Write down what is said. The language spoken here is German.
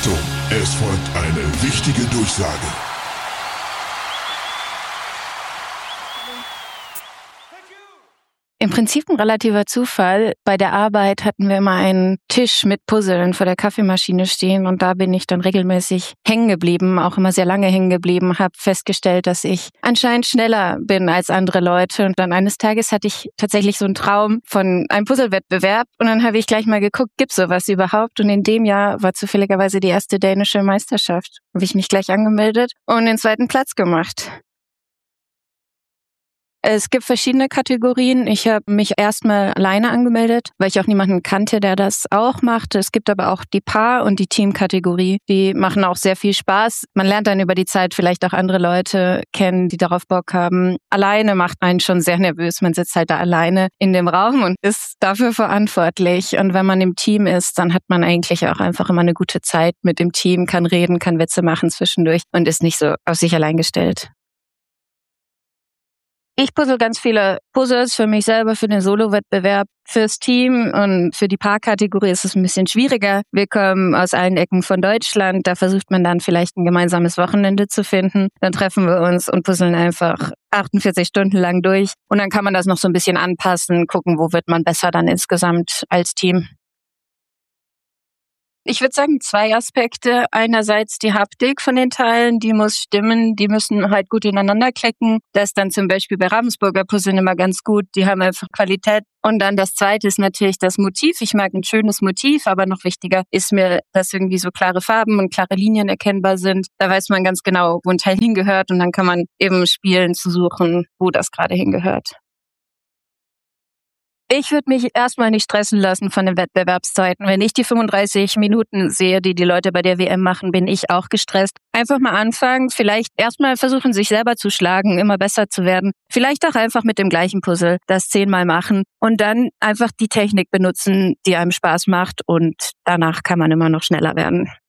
Achtung, es folgt eine wichtige Durchsage. Im Prinzip ein relativer Zufall. Bei der Arbeit hatten wir immer einen Tisch mit Puzzeln vor der Kaffeemaschine stehen und da bin ich dann regelmäßig hängen geblieben, auch immer sehr lange hängen geblieben, habe festgestellt, dass ich anscheinend schneller bin als andere Leute und dann eines Tages hatte ich tatsächlich so einen Traum von einem Puzzlewettbewerb und dann habe ich gleich mal geguckt, gibt's sowas überhaupt? Und in dem Jahr war zufälligerweise die erste dänische Meisterschaft. Habe ich mich gleich angemeldet und den zweiten Platz gemacht. Es gibt verschiedene Kategorien. Ich habe mich erstmal alleine angemeldet, weil ich auch niemanden kannte, der das auch macht. Es gibt aber auch die Paar- und die Teamkategorie. Die machen auch sehr viel Spaß. Man lernt dann über die Zeit vielleicht auch andere Leute kennen, die darauf Bock haben. Alleine macht einen schon sehr nervös. Man sitzt halt da alleine in dem Raum und ist dafür verantwortlich. Und wenn man im Team ist, dann hat man eigentlich auch einfach immer eine gute Zeit mit dem Team, kann reden, kann Witze machen zwischendurch und ist nicht so auf sich allein gestellt. Ich puzzle ganz viele Puzzles für mich selber, für den Solo-Wettbewerb, fürs Team und für die Paarkategorie ist es ein bisschen schwieriger. Wir kommen aus allen Ecken von Deutschland, da versucht man dann vielleicht ein gemeinsames Wochenende zu finden. Dann treffen wir uns und puzzeln einfach 48 Stunden lang durch und dann kann man das noch so ein bisschen anpassen, gucken, wo wird man besser dann insgesamt als Team. Ich würde sagen, 2 Aspekte. Einerseits die Haptik von den Teilen, die muss stimmen, die müssen halt gut ineinander klicken. Das ist dann zum Beispiel bei Ravensburger Puzzeln immer ganz gut, die haben einfach Qualität. Und dann das Zweite ist natürlich das Motiv. Ich mag ein schönes Motiv, aber noch wichtiger ist mir, dass irgendwie so klare Farben und klare Linien erkennbar sind. Da weiß man ganz genau, wo ein Teil hingehört und dann kann man eben spielen zu suchen, wo das gerade hingehört. Ich würde mich erstmal nicht stressen lassen von den Wettbewerbszeiten. Wenn ich die 35 Minuten sehe, die die Leute bei der WM machen, bin ich auch gestresst. Einfach mal anfangen, vielleicht erstmal versuchen, sich selber zu schlagen, immer besser zu werden. Vielleicht auch einfach mit dem gleichen Puzzle das 10-mal machen und dann einfach die Technik benutzen, die einem Spaß macht und danach kann man immer noch schneller werden.